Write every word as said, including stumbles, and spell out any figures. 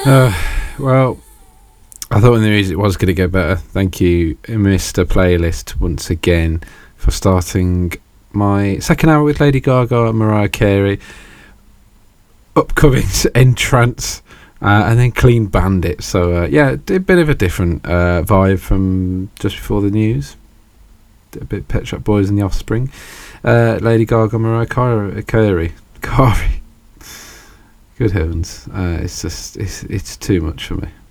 Uh, well, I thought the music was going to get better. Thank you, Mister Playlist, once again for starting my second hour with Lady Gaga and Mariah Carey. Upcoming Entrance, uh, and then Clean Bandit. So, uh, yeah, a bit of a different uh, vibe from just before the news. A bit Pet Shop Boys and the Offspring. Uh, Lady Gaga, Mariah Carey. Carey. Good heavens. Uh, it's just, it's, it's too much for me.